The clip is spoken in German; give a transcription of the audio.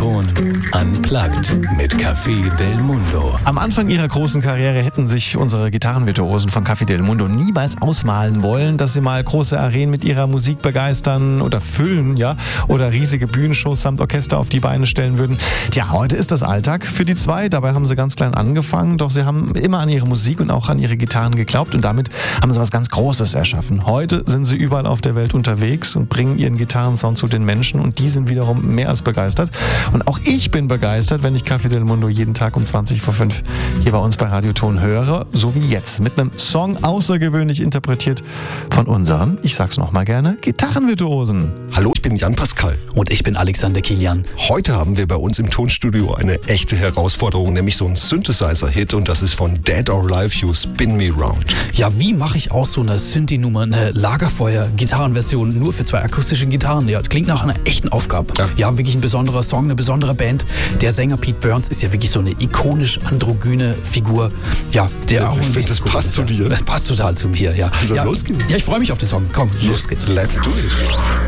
Ton Unplugged mit Café del Mundo. Am Anfang ihrer großen Karriere hätten sich unsere Gitarrenvirtuosen von Café del Mundo niemals ausmalen wollen, dass sie mal große Arenen mit ihrer Musik begeistern oder füllen, ja, oder riesige Bühnenshows samt Orchester auf die Beine stellen würden. Tja, heute ist das Alltag für die zwei. Dabei haben sie ganz klein angefangen, doch sie haben immer an ihre Musik und auch an ihre Gitarren geglaubt und damit haben sie was ganz Großes erschaffen. Heute sind sie überall auf der Welt unterwegs und bringen ihren Gitarrensound zu den Menschen und die sind wiederum mehr als begeistert. Und auch ich bin begeistert, wenn ich Café del Mundo jeden Tag um 20:05 hier bei uns bei Radioton höre, so wie jetzt, mit einem Song außergewöhnlich interpretiert von unseren, ich sag's nochmal gerne, Gitarrenvirtuosen. Hallo, ich bin Jan Pascal. Und ich bin Alexander Kilian. Heute haben wir bei uns im Tonstudio eine echte Herausforderung, nämlich so ein Synthesizer-Hit und das ist von Dead or Alive, You Spin Me Round. Ja, wie mache ich aus so einer Synthi-Nummer eine Lagerfeuer-Gitarrenversion nur für 2 akustische Gitarren? Ja, das klingt nach einer echten Aufgabe. Ja, wirklich ein besonderer Song, eine besondere Band. Der Sänger Pete Burns ist ja wirklich so eine ikonisch androgyne Figur. Ja, der auch. Ich finde, das passt zu dir. Das passt total zu mir, ja. Also los geht's. Ja, ich freue mich auf den Song. Komm, los geht's. Let's do it.